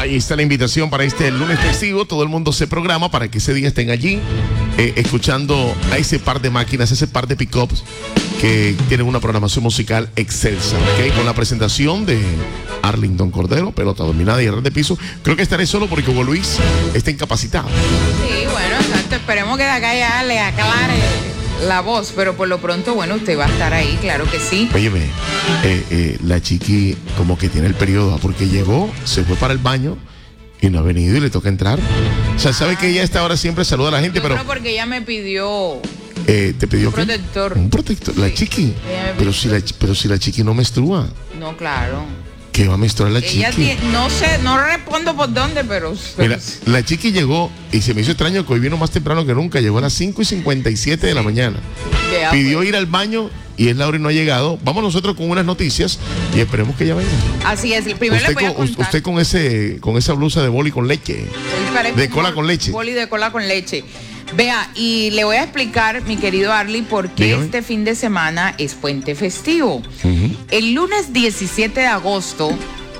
Ahí está la invitación para este lunes festivo. Todo el mundo se programa para que ese día estén allí escuchando a ese par de máquinas, ese par de pickups que tienen una programación musical excelsa, ¿ok? Con la presentación de Arlington Cordero, pelota dominada y ras de piso. Creo que estaré solo porque Hugo Luis está incapacitado. Sí, bueno, exacto. Esperemos que de acá ya le aclare la voz, pero por lo pronto, bueno, usted va a estar ahí, claro que sí. Óyeme, la chiqui como que tiene el periodo, porque llegó, se fue para el baño y no ha venido y le toca entrar. O sea, sabe que ella a esta hora siempre saluda a la gente, pero... No, porque ella me pidió... ¿te pidió un protector? Un protector, la chiqui. Pero si la chiqui no menstrua. No, claro. ¿Qué va a menstruar la chiqui? No sé, no respondo por dónde, pero... Mira, la chiqui llegó y se me hizo extraño que hoy vino más temprano que nunca. Llegó a las 5:57 de la mañana. Ya, pidió pues ir al baño y es la hora y no ha llegado. Vamos nosotros con unas noticias y esperemos que ella venga. Así es, primero le voy a contar. Usted con esa blusa de boli con leche. De cola con leche. Boli de cola con leche. Vea, y le voy a explicar, mi querido Arly, por qué este fin de semana es puente festivo. El lunes 17 de agosto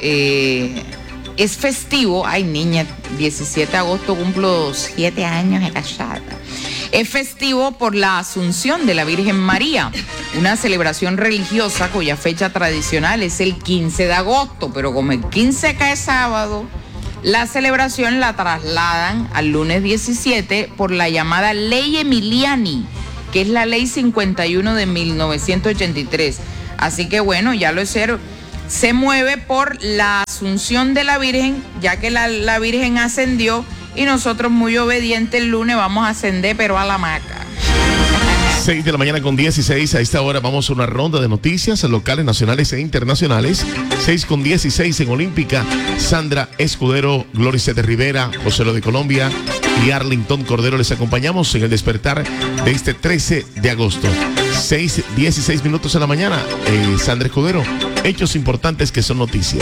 es festivo. Ay, niña, 17 de agosto cumplo 7 años de casada. Es festivo por la Asunción de la Virgen María, una celebración religiosa cuya fecha tradicional es el 15 de agosto, pero como el 15 cae sábado, la celebración la trasladan al lunes 17 por la llamada Ley Emiliani, que es la Ley 51 de 1983. Así que bueno, ya lo sé, se mueve por la Asunción de la Virgen, ya que la Virgen ascendió y nosotros muy obedientes el lunes vamos a ascender, pero a la hamaca. 6 de la mañana con 16, a esta hora vamos a una ronda de noticias locales, nacionales e internacionales. 6:16 en Olímpica, Sandra Escudero, Gloricete Rivera, José Lo de Colombia y Arlington Cordero les acompañamos en el despertar de este 13 de agosto. 6:16 minutos en la mañana, Sandra Escudero, hechos importantes que son noticias.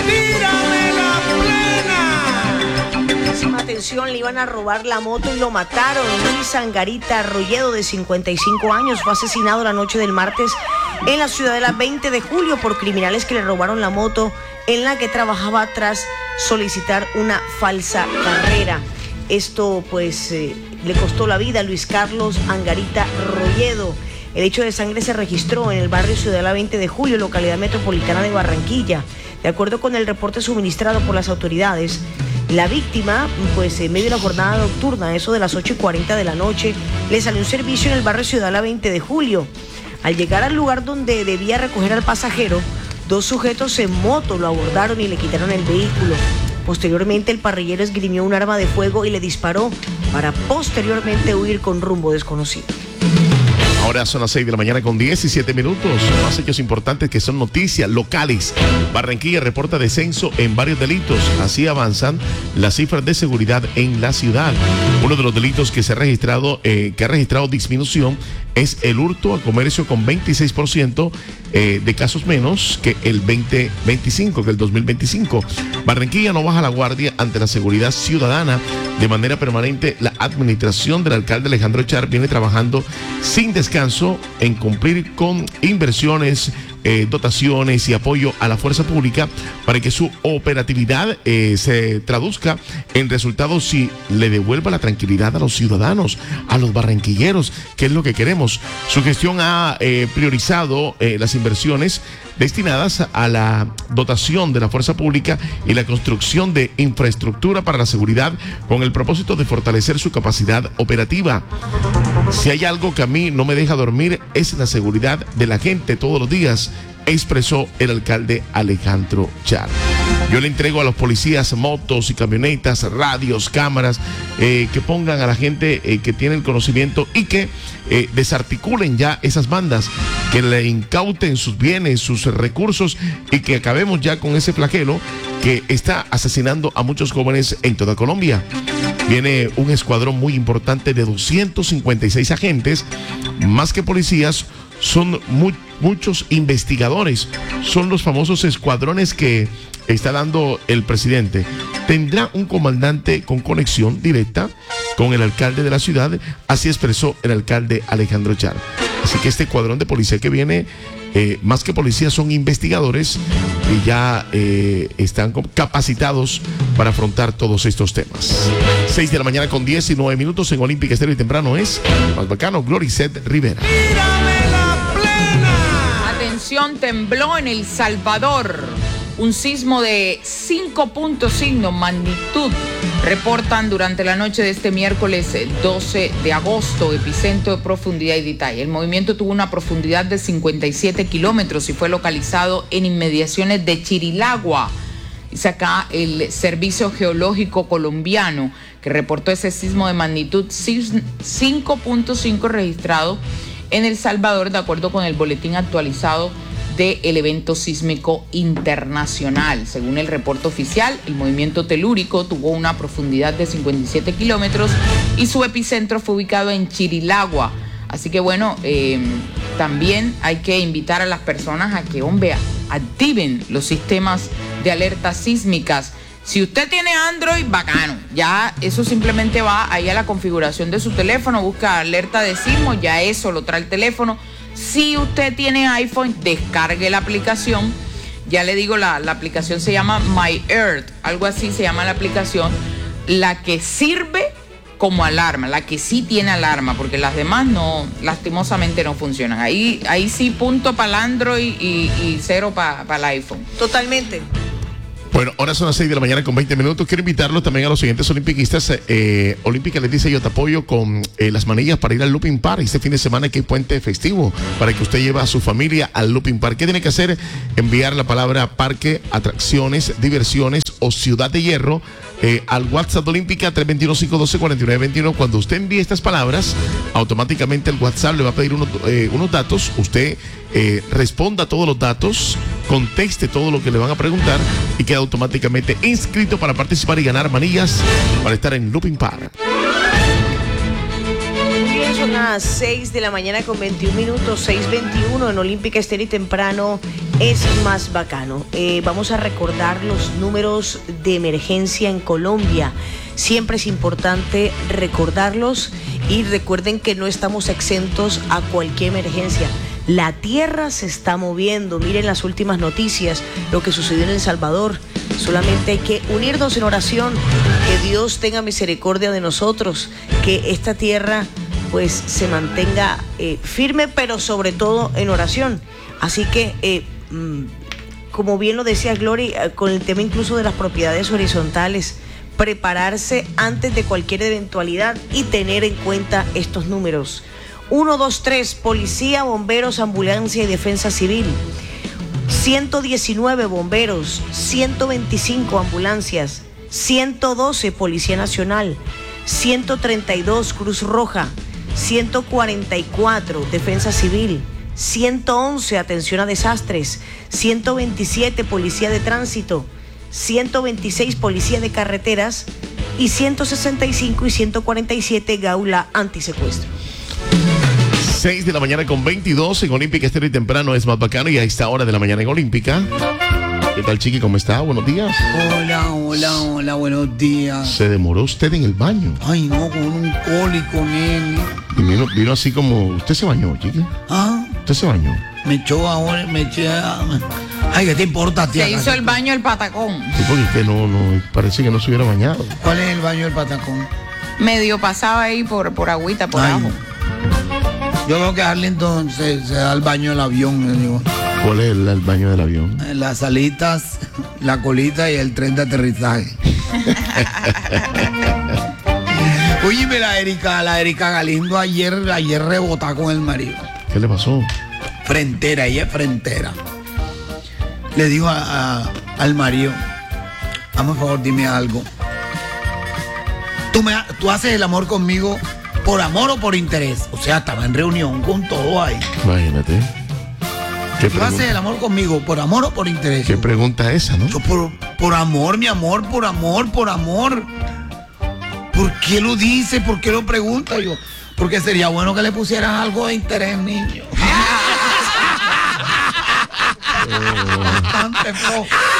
Atención, le iban a robar la moto y lo mataron. Luis Angarita Rolledo, de 55 años, fue asesinado la noche del martes en la ciudadela 20 de julio por criminales que le robaron la moto en la que trabajaba tras solicitar una falsa carrera. Esto pues le costó la vida a Luis Carlos Angarita Rolledo. El hecho de sangre se registró en el barrio Ciudadela 20 de julio, localidad metropolitana de Barranquilla. De acuerdo con el reporte suministrado por las autoridades, la víctima, pues en medio de la jornada nocturna, eso de las 8:40 de la noche, le salió un servicio en el barrio Ciudadela 20 de julio. Al llegar al lugar donde debía recoger al pasajero, dos sujetos en moto lo abordaron y le quitaron el vehículo. Posteriormente, el parrillero esgrimió un arma de fuego y le disparó para posteriormente huir con rumbo desconocido. Ahora son las 6 de la mañana con 17 minutos. Más hechos importantes que son noticias locales. Barranquilla reporta descenso en varios delitos. Así avanzan las cifras de seguridad en la ciudad. Uno de los delitos que ha registrado disminución es el hurto a comercio, con 26% de casos menos que el 2025. Barranquilla no baja la guardia ante la seguridad ciudadana. De manera permanente, la administración del alcalde Alejandro Char viene trabajando sin descanso en cumplir con inversiones, dotaciones y apoyo a la fuerza pública para que su operatividad se traduzca en resultados y le devuelva la tranquilidad a los ciudadanos, a los barranquilleros, que es lo que queremos. Su gestión ha priorizado las inversiones destinadas a la dotación de la fuerza pública y la construcción de infraestructura para la seguridad, con el propósito de fortalecer su capacidad operativa. Si hay algo que a mí no me deja dormir, es la seguridad de la gente todos los días, expresó el alcalde Alejandro Char. Yo le entrego a los policías motos y camionetas, radios, cámaras, que pongan a la gente que tiene el conocimiento y que desarticulen ya esas bandas, que le incauten sus bienes, sus recursos, y que acabemos ya con ese flagelo que está asesinando a muchos jóvenes en toda Colombia. Viene un escuadrón muy importante de 256 agentes, más que policías, son muchos investigadores, son los famosos escuadrones que está dando el presidente. Tendrá un comandante con conexión directa con el alcalde de la ciudad, así expresó el alcalde Alejandro Char. Así que este escuadrón de policía que viene más que policías, son investigadores y ya están capacitados para afrontar todos estos temas. 6 de la mañana con 19 minutos en Olímpica Estéreo y temprano es Más Bacano, Gloricet Rivera. ¡Tírame la plena! Atención, tembló en El Salvador. Un sismo de 5.5 magnitud reportan durante la noche de este miércoles 12 de agosto, epicentro de profundidad y detalle. El movimiento tuvo una profundidad de 57 kilómetros y fue localizado en inmediaciones de Chirilagua. Dice acá el Servicio Geológico Colombiano, que reportó ese sismo de magnitud 5.5 registrado en El Salvador, de acuerdo con el boletín actualizado del evento sísmico internacional. Según el reporte oficial, el movimiento telúrico tuvo una profundidad de 57 kilómetros y su epicentro fue ubicado en Chirilagua. Así que bueno, también hay que invitar a las personas a que, activen los sistemas de alertas sísmicas. Si usted tiene Android, bacano. Ya eso simplemente va ahí a la configuración de su teléfono, busca alerta de sismo, ya eso lo trae el teléfono. Si usted tiene iPhone, descargue la aplicación. Ya le digo, la aplicación se llama My Earth, algo así se llama la aplicación, la que sirve como alarma, la que sí tiene alarma, porque las demás no, lastimosamente no funcionan. Ahí sí, punto para el Android y cero para el iPhone. Totalmente. Bueno, ahora son las 6 de la mañana con 20 minutos. Quiero invitarlos también a los siguientes olimpiquistas. Olímpica les dice: yo te apoyo con las manillas para ir al Looping Park. Este fin de semana que hay puente festivo para que usted lleve a su familia al Looping Park. ¿Qué tiene que hacer? Enviar la palabra parque, atracciones, diversiones o Ciudad de Hierro al WhatsApp de Olímpica 321-512-4921. Cuando usted envíe estas palabras, automáticamente el WhatsApp le va a pedir unos datos. Usted responda todos los datos, conteste todo lo que le van a preguntar y queda automáticamente inscrito para participar y ganar manillas para estar en Looping Park. Muy bien, son las 6 de la mañana con 21 minutos, 6:21 en Olímpica Estéreo y temprano es Más Bacano. Vamos a recordar los números de emergencia en Colombia. Siempre es importante recordarlos y recuerden que no estamos exentos a cualquier emergencia. La tierra se está moviendo. Miren las últimas noticias, lo que sucedió en El Salvador. Solamente hay que unirnos en oración, que Dios tenga misericordia de nosotros, que esta tierra pues se mantenga firme, pero sobre todo en oración. Así que, como bien lo decía Glory, con el tema incluso de las propiedades horizontales, prepararse antes de cualquier eventualidad y tener en cuenta estos números. 123, policía, bomberos, ambulancia y defensa civil. 119 bomberos, 125 ambulancias, 112 Policía Nacional, 132 Cruz Roja, 144 Defensa Civil, 111 Atención a Desastres, 127 Policía de Tránsito, 126 Policía de Carreteras y 165 y 147 Gaula Antisecuestro. 6 de la mañana con 22 en Olímpica Estéreo y temprano es Más Bacano y a esta hora de la mañana en Olímpica. ¿Qué tal, Chiqui? ¿Cómo está? Buenos días. Hola, buenos días. ¿Se demoró usted en el baño? Ay, no, con un cólico, nene. Y vino así como... ¿Usted se bañó, Chiqui? ¿Ah? ¿Usted se bañó? Me echó ahora, me eché... Ay, ¿qué te importa, tía? Se hizo el baño del patacón. Sí, porque usted no parece que no se hubiera bañado. ¿Cuál es el baño del patacón? Medio pasaba ahí por agüita, por abajo. Yo veo que Arlington se da el baño del avión. Digo. ¿Cuál es el baño del avión? Las alitas, la colita y el tren de aterrizaje. Oye, la Erika Galindo ayer rebotó con el marido. ¿Qué le pasó? Frentera, ella es frentera. Le dijo al marido: hazme por favor, dime algo. ¿Tú haces el amor conmigo por amor o por interés? O sea, estaba en reunión con todo ahí. Imagínate. ¿Tú haces el amor conmigo por amor o por interés? ¿Qué pregunta esa, no? Yo por amor, mi amor, por amor. ¿Por qué lo dice? ¿Por qué lo pregunta? Yo, porque sería bueno que le pusieran algo de interés, niño. Bastante flojo.